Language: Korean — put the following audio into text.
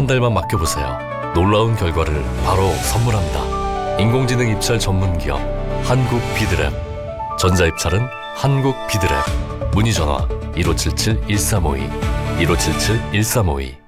한 달만 맡겨보세요. 놀라운 결과를 바로 선물합니다. 인공지능 입찰 전문 기업 한국비드랩. 전자입찰은 한국비드랩. 문의전화 1577-1352 1577-1352